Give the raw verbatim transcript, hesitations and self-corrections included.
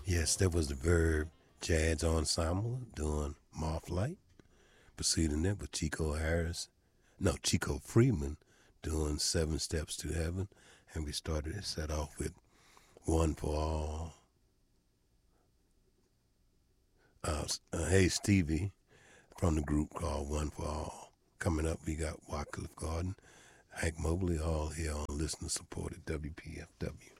Yes, that was the Verb Jazz Ensemble doing Mothlight. Preceding that with Chico Harris, no, Chico Freeman doing Seven Steps to Heaven. And we started to set off with One for All. Uh, uh, hey, Stevie from the group called One for All. Coming up, we got Wycliffe Garden, Hank Mobley, all here on listener supported W P F W.